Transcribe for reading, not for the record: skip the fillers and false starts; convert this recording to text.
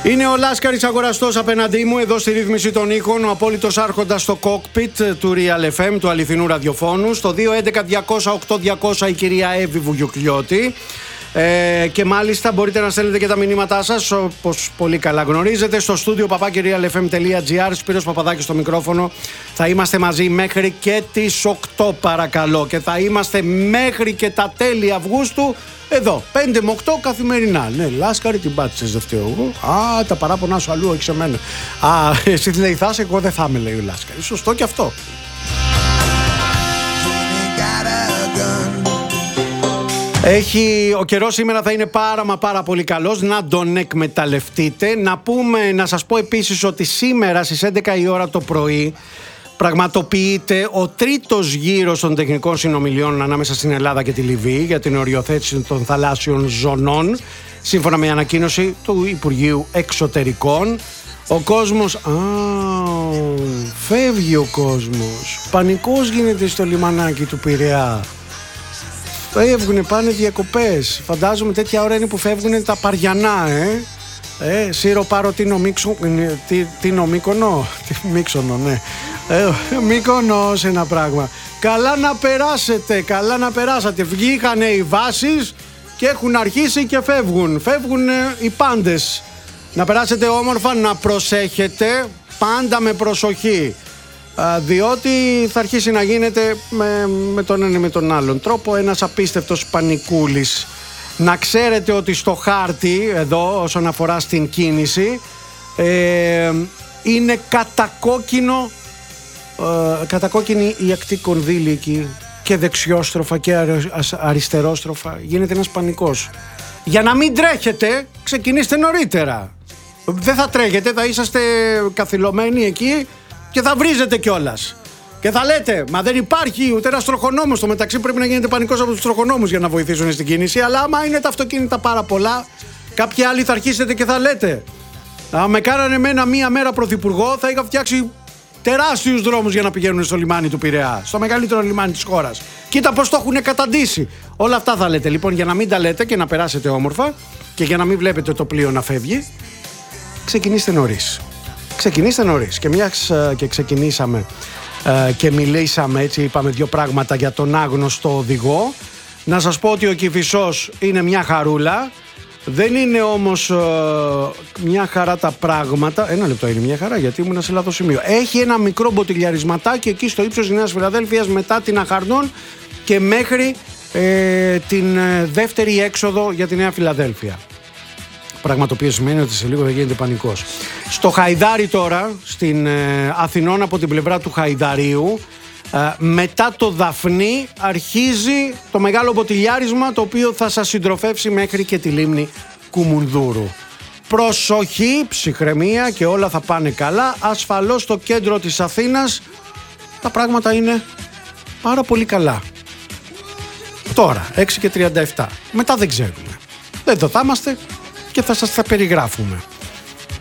Είναι ο Λάσκαρης αγοραστός απέναντί μου, εδώ στη ρύθμιση των ήχων, ο απόλυτος άρχοντας στο κόκπιτ του Real FM, του αληθινού ραδιοφώνου. Στο 211-200-8200 η κυρία Εύη Βουγιουκλιώτη. Και μάλιστα μπορείτε να στέλνετε και τα μηνύματά σας, όπως πολύ καλά γνωρίζετε, στο στούντιο papakirialfm.gr. Σπύρος Παπαδάκης στο μικρόφωνο. Θα είμαστε μαζί μέχρι και τις 8 παρακαλώ. Και θα είμαστε μέχρι και τα τέλη Αυγούστου εδώ, 5 με 8 καθημερινά. Ναι, Λάσκαρη, την πάτησες, δεν φταίω εγώ. Α, τα παράπονά σου αλλού, όχι σε μένα. Α, εσύ λέει θα είσαι, εγώ δεν θα είμαι, λέει ο Λάσκαρη. Σωστό και αυτό. Ο καιρός σήμερα θα είναι πάρα πολύ καλός, να τον εκμεταλλευτείτε. Να σας πω επίσης ότι σήμερα στις 11 η ώρα το πρωί πραγματοποιείται ο τρίτος γύρος των τεχνικών συνομιλιών ανάμεσα στην Ελλάδα και τη Λιβύη για την οριοθέτηση των θαλάσσιων ζωνών, σύμφωνα με ανακοίνωση του Υπουργείου Εξωτερικών. Ο κόσμος, φεύγει ο κόσμος, πανικός γίνεται στο λιμανάκι του Πειραιά. Φεύγουνε, πάνε διακοπές. Φαντάζομαι τέτοια ώρα είναι που φεύγουνε τα Παριανά, Σύρο πάρω Τίνο Μύκονο. Μίξονο, ναι. Μύκονος ένα πράγμα. Καλά να περάσατε. Βγήκανε οι βάσεις και έχουν αρχίσει και φεύγουν. Φεύγουν οι πάντες. Να περάσετε όμορφα, να προσέχετε πάντα με προσοχή. Διότι θα αρχίσει να γίνεται με τον ένα ή με τον άλλον τρόπο ένας απίστευτος πανικούλης. Να ξέρετε ότι στο χάρτη εδώ όσον αφορά στην κίνηση είναι κατακόκκινη η ακτή κονδύλη εκεί, και δεξιόστροφα και αριστερόστροφα. Γίνεται ένας πανικός. Για να μην τρέχετε, ξεκινήστε νωρίτερα. Δεν θα τρέχετε, θα είσαστε καθυλωμένοι εκεί και θα βρίζετε κιόλας. Και θα λέτε, μα δεν υπάρχει ούτε ένας τροχονόμος. Στο μεταξύ πρέπει να γίνεται πανικός από τους τροχονόμους για να βοηθήσουν στην κίνηση. Αλλά άμα είναι τα αυτοκίνητα πάρα πολλά, κάποιοι άλλοι θα αρχίσετε και θα λέτε, με κάνανε εμένα μία μέρα πρωθυπουργό, θα είχα φτιάξει τεράστιους δρόμους για να πηγαίνουν στο λιμάνι του Πειραιά, στο μεγαλύτερο λιμάνι της χώρας. Κοίτα πώς το έχουν καταντήσει. Όλα αυτά θα λέτε. Λοιπόν, για να μην τα λέτε και να περάσετε όμορφα και για να μην βλέπετε το πλοίο να φεύγει, ξεκινήστε νωρίς. Και μιας και ξεκινήσαμε και μιλήσαμε, έτσι είπαμε δύο πράγματα για τον άγνωστο οδηγό, να σας πω ότι ο Κηφισός είναι μια χαρούλα. Δεν είναι όμως μια χαρά τα πράγματα. Ένα λεπτό, είναι μια χαρά γιατί ήμουν σε λάθος σημείο. Έχει ένα μικρό μποτιλιαρισματάκι εκεί στο ύψος της Νέας Φιλαδέλφειας, μετά την Αχαρνών και μέχρι την δεύτερη έξοδο για τη Νέα Φιλαδέλφεια. Πράγμα το οποίο σημαίνει ότι σε λίγο θα γίνεται πανικός. Στο Χαϊδάρι τώρα, στην Αθηνών από την πλευρά του Χαϊδαρίου, μετά το Δαφνί αρχίζει το μεγάλο μποτιλιάρισμα, το οποίο θα σας συντροφεύσει μέχρι και τη λίμνη Κουμουνδούρου. Προσοχή, ψυχραιμία και όλα θα πάνε καλά. Ασφαλώς στο κέντρο της Αθήνας τα πράγματα είναι πάρα πολύ καλά. Τώρα, 6:37. Μετά δεν ξέρουμε. Εδώ θα είμαστε και θα σας τα περιγράφουμε.